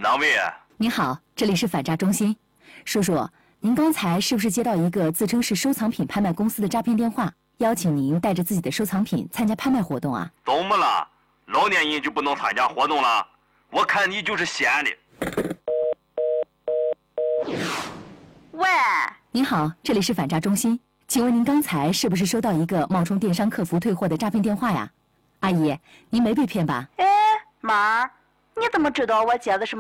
哪位？ 您好，这里是反诈中心。叔叔，您刚才是不是接到一个自称是收藏品拍卖公司的诈骗电话，邀请您带着自己的收藏品参加拍卖活动啊？ 怎么了？老年人就不能参加活动了？我看你就是闲的。 喂， 您好，这里是反诈中心，请问您刚才是不是收到一个冒充电商客服退货的诈骗电话呀？阿姨，您没被骗吧？ 哎，妈儿，你怎么知道我接的是